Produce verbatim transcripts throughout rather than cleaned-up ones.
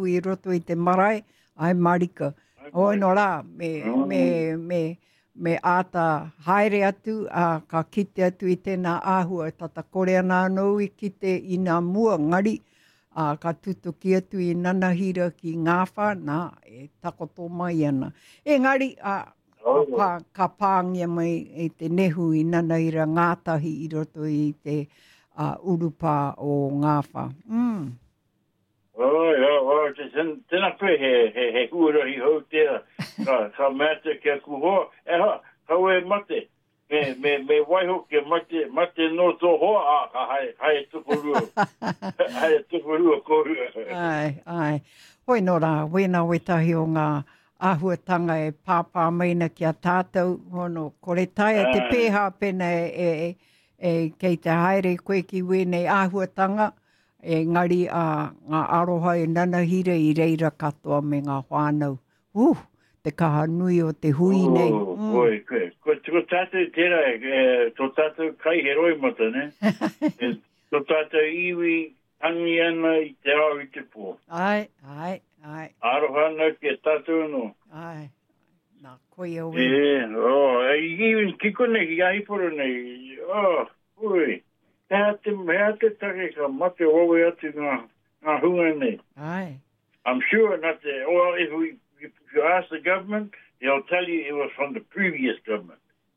I roto I te marae, ai marika. Oi no rā, me, oh. me, me, me āta haere atu, a ka kite atu I tēnā āhua, tata kore ana anō I kite I nā mua ngari, a ka tutuki atu I nanahira ki ngāwha, nā, e takoto mai ana. Engari, a, oh. ka, pā, ka pāngia mai I te nehu I nanahira ngātahi I roto I te uh, urupa o ngāwha. Mm. Oh, ja, oh, tēnā koe he, he, he huarahi hau tēra, ka, ka mata kia kuhoa, e ha, hau e mate, me, me, me waiho ke mate, mate no tō hoa, a, ka hai, hai tukurua, hai tukurua kōrua. Ai, ai, hoi no rā, wena wetahi o ngā āhuatanga e pāpā maina ki a tātou, hono, kore taia te pēha pena e, e, e kei te haere koe ki wene āhuatanga, e ngari a ngā aroha e nanahira I reira katoa me ngā whānau. Uh, te kaha nui o te hui nei. Oh, mm. Oi, koe, ko, ko tātou tērā, e, tō tātou kai he roi mata, ne? e, tō tātou iwi tangi ana I te ao I te pō. Ai, ai, ai. Aroha nau ki tātou no. Ai, nā koe au e. E, oh, e iwi kikone ki aiporo nei, oh, oi. Hea te, hea te take ka mate wawe atu ngā, ngā hunga nei. Ai. I'm sure not the, well, if, we, if you ask the government, they'll tell you it was from the previous government.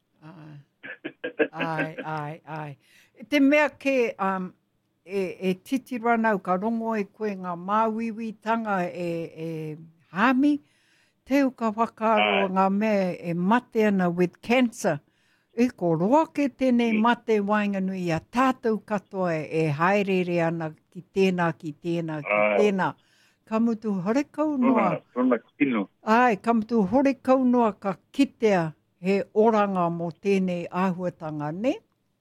Ai, ai, ai, ai. Te mea ke um, e, e titira nau ka rongo e koe ngā māwiwi tanga e, e hami, teo ka whakaro ngā mea e mate ana with cancer. E ko roa ke tēnei mate wainganui a tātou katoa e haerere ana ki tēnā, ki tēnā, ki tēnā. Ka mutu hore kaunua. Tōna kino. Ai, ka mutu hore kaunua ka kitea he oranga mo tēnei āhuatanga, ne?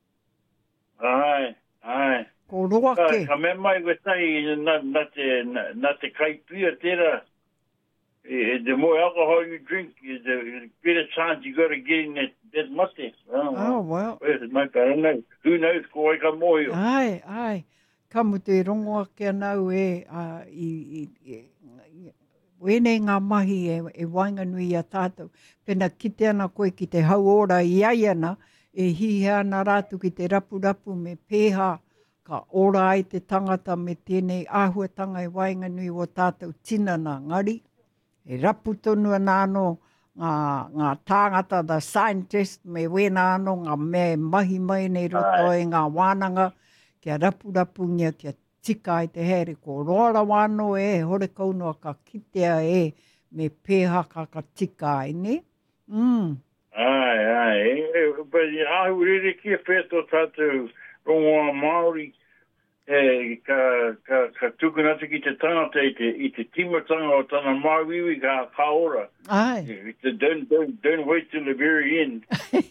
Ai, ai. Ko roa ke. Ka mea mai koe tahi na, na, te, na, na te kaipia tēra. The more alcohol you drink, the greater chance you got to get in that, that mate. Oh, oh well. Who knows, ko ka moio. Ai, ai. Ka mutu e rongo ake anau e, uh, i, i, i, wene ngā mahi e, e wainganui a tātou. Pena kite ana koe ki te hauora I ai ana, e hihi ana rātu ki te rapu-rapu me pēha, ka ora ai te tangata me tēnei āhuatanga e wainganui o tātou tinana ngari. E rapu tonu ana anō ngā, ngā tāngata, the scientist, me wena anō ngā me mahi mai nei roto e ngā wānanga, kia rapu-rapu ngia, kia tika I te here. Ko roara wāno e, hore kaunua ka kitea e, me pēha ka ka tika ai, ne? Mm. Ai, ai. But ahu rere kia whēto tātou rongoa Māori, e ka ka ka tukunata ki te tangata I te I te timatanga o tana māwiwi ka kaora. Ai. Don't don't don't wait till the very end.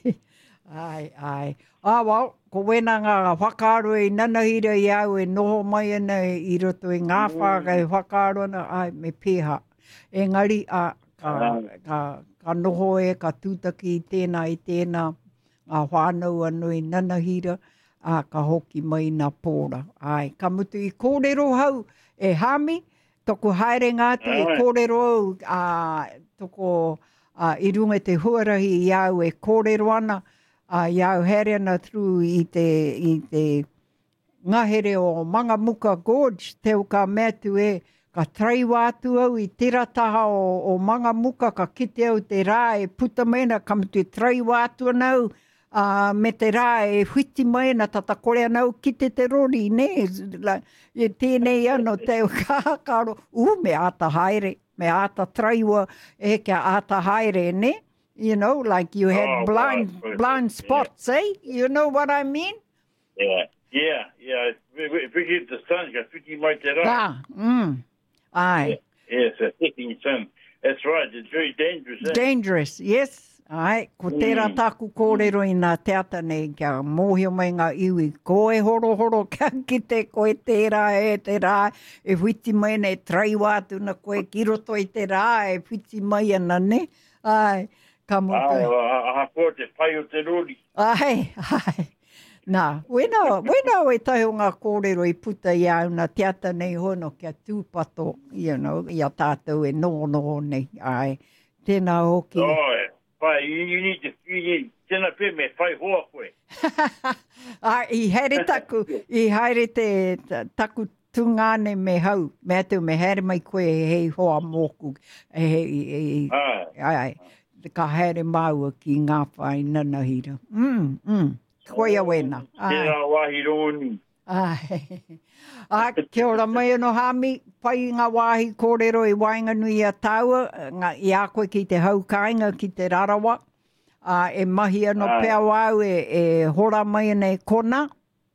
ai ai. Ah well, ko wena ngā whakaaro I nanahira I au e noho mai ana I roto I ngā whaka e whakaaro ana ai me pēha. Engari a ka ka ka noho e ka tūtaki I tēnā I tēnā a whānau anui nanahira. A ka hoki mai nā pōra. Ai, ka mutu I kōrero hau e hami, toko haere ngātu e kōrero au, a, toko a, I runga te huarahi I au e kōrero ana, a, I au here ana through I te, I te ngahere o Mangamuka Gorge, teo ka metu e, ka traiwa atu au I tera taha o, o Mangamuka, ka kite au te rā e puta mena, ka mutu e traiwa atu anau, Uh, me te rā e whiti mai na tata kore anau ki te te rori, ne? La, e tēnei ano teo kākaro. U, me āta haere, me āta traiwa e kia āta haere, ne? You know, like you had oh, blind wow. blind spots, yeah. eh? You know what I mean? Yeah, yeah, yeah. Whiti the sun, ka whiti mai te rā. Ah, mm, ai. Yeah, yeah, it's a hitting sun. That's right, it's very dangerous. Eh? Dangerous, yes. Ai, ko tērā tāku kōrero I nā teata nei, kia mōhio mai ngā iwi, ko e horo horo kia ki te koe tērā e te rā, e whiti mai nei traiwa atu na koe ki roto I te rā, e whiti mai ana ne, ai, ka motu. Ai, aha ko te whai o te rori. Ai, ai, Nā, wena, wena o e tahi o ngā kōrero i puta i au na te ata nei hono kia tūpato, you know, i a tātou e noho noho nei, ai. Tēnā hoki. Oh, pai, you, you need to, you need, tēnā pē me whai hoa koe. Ai, i haere taku, i haere te taku tungane me hau, me atu me haere mai koe hei hoa mōku, e hei, ai, ai, ka haere maua ki ngā whai nanahira. Mm, mm. Koe a wena. Tēnā wāhi rōni. Ai. A, kia ora mai anō Hami, pai ngā wāhi kōrero i Wainganui a Taua, ngā, i a koe ki te haukainga ki te rarawa. A, e mahi anō pēa wāu e, e hora mai anei kona.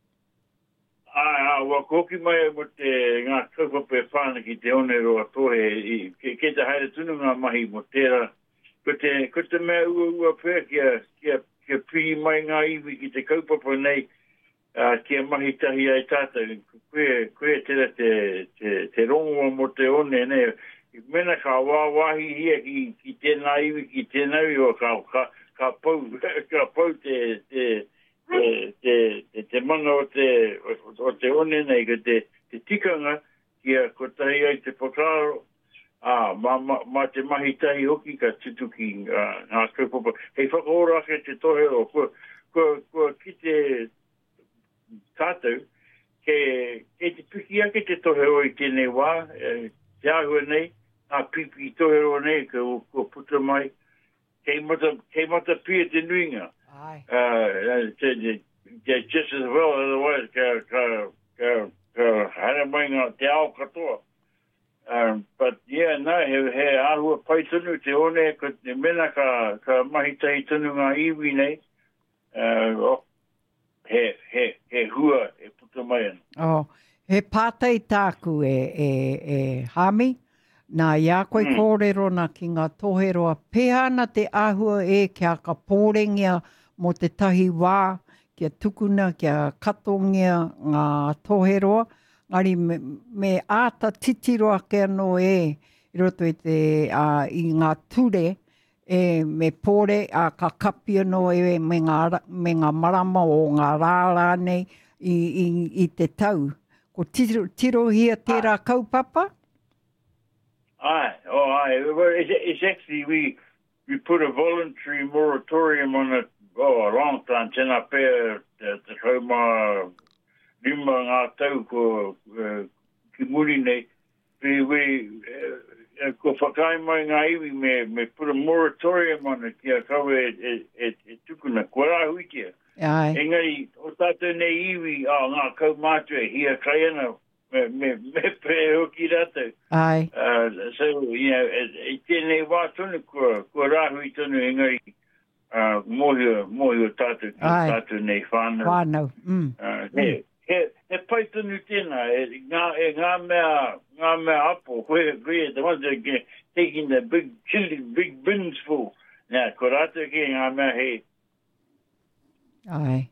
Ai, ai, wa koki mai mo te ngā kaupapa e whāna ki te onero a tohe, i, ke, ke te haere tunu ngā mahi mo tēra. Ko te, ko te mea ua ua pēa kia, kia kia piri mai ngā iwi ki te kaupapa nei, uh, kia mahi tahi ai tātou. Koe, koe tera te, te, te rongoa mo te one nei. Mena ka wāwahi hia ki, ki tēnā iwi, ki tēnā iwi, o ka, ka, ka pau, ka pau te, te, te, te, te, te manga o te, o te one nei, ka te, te tikanga, kia ko tahi ai te whakaro, Ah, ma, ma, ma te mahi tahi hoki ka tutuki uh, ngā kaupapa. Hei whakaora ke te tohero, ko, ko, ko ki te tātou, ke, ke te piki ake te tohero i tēnei wā, e, te ahua nei, ngā pipi tohero nei, ko, ko puta mai, kei mata, kei mata pia te nuinga. Ai. Uh, te, te, te, just as well, otherwise, ka, ka, ka, ka hana mai ngā te ao katoa. Um, but yeah, no, he, he ahua pai tunu te one, ko te mena ka, ka mahi tahi tunu ngā iwi nei, uh, oh, he, he, he hua e puta mai ana. Oh, he pātai tāku e, e, e Hami, nā ia koe mm. kōrero na ki ngā toheroa, pēhā na te ahua e kia ka pōrengia mo te tahi wā, kia tukuna, kia katongia ngā toheroa, ngari me, me āta titiroa ke anō e, i roto i te, uh, i ngā ture, e me pōre, a uh, ka kapi anō e me ngā, me ngā marama o ngā rāra nei i, i, i te tau. Ko tiro, tiro hia tērā kaupapa? Aye, oh aye. Well, it's, it's actually, we, we put a voluntary moratorium on it, oh, a long time, tēnā pēr, te kaumā, Rima ngā tau ko uh, ki muri nei. We, we, uh, ko whakai mai ngā iwi me, me put a moratorium on it kia kawe e, e, e, e tukuna. Kua rahui kia. Ai. Engari, o tātou nei iwi, oh, ngā kau mātua hia kai ana me, me, me pe hoki rātou. Ai. Uh, so, you know, e, e tēnei wā tonu kua, kua rahui tonu engari uh, mohio, mohio tātou ki tātou nei whānau. Whānau, mm. Uh, he, He, he pai tonu tēnā, e ngā, e ngā mea, ngā mea apo, koe, koe, the ones that are taking the big chili, big bins full. Nā, ko rātou ke ngā mea he. Ai.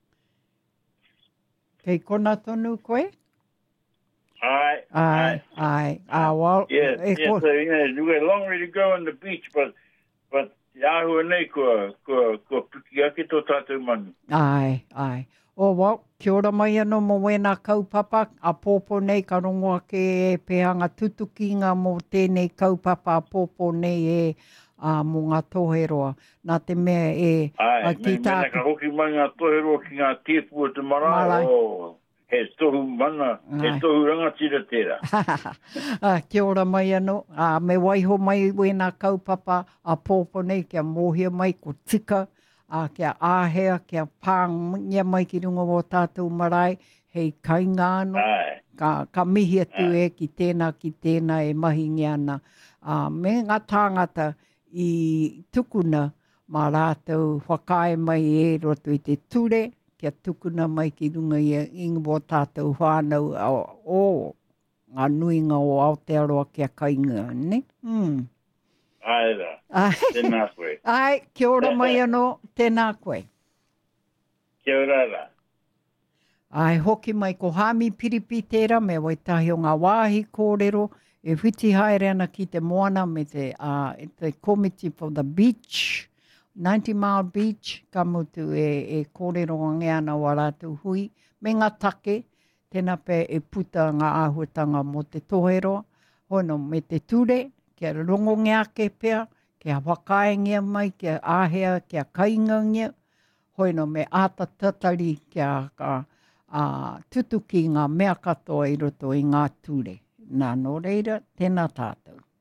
Kei kona tonu koe? Ai, ai. Ai, ah, well. Yeah, e yeah, so, you know, we've got a long way to go on the beach, but, but, ahua nei kua, kua, kua puki ake tō tātou manu. Ai, ai. O wau, kia ora mai anō mo wēnā kaupapa, a pōpō nei ka rongoa ke e pēhanga tutukinga mō tēnei kaupapa a pōpō nei e uh, mō ngā toheroa. Nā te mea e... Ai, me, mena ka hoki mai ngā toheroa ki ngā tiepua te marae, o he tohu mana, he tohu rangatira tērā. uh, kia ora mai anō, uh, me waiho mai wēnā kaupapa a pōpō nei kia mōhia mai ko tika, a kia āhea, kia pāngia mai ki runga o tātou marae, hei kaingāno, ka, ka mihi atu e ki tēnā, ki tēnā e mahi ngiana. Uh, me ngā tāngata i tukuna, mā rātou whakae mai e roto i te ture, kia tukuna mai ki runga i ingo o tātou whānau o, o ngā nuinga o Aotearoa kia kainga, ne? Mm. Ai rā, tēnā koe. Ai, kia ora mai anō, tēnā koe. Kia ora rā. Ai, hoki mai ko Hami Piripi tērā, me wai tahi o ngā wāhi kōrero, e whiti haere ana ki te moana me te, uh, te committee for the beach, ninety Mile Beach, ka mutu e, e kōrero ngā ana waratu hui, me ngā take, tēnā pē e puta ngā āhuatanga mo te toheroa, hono me te ture, kia rongo ngā ke pēr, kia whakaengia mai, kia āhea, kia kaingangia, hoino me āta tatari kia ka, uh, tutuki ngā mea katoa i roto i ngā ture. Nā no reira, tēnā tātou.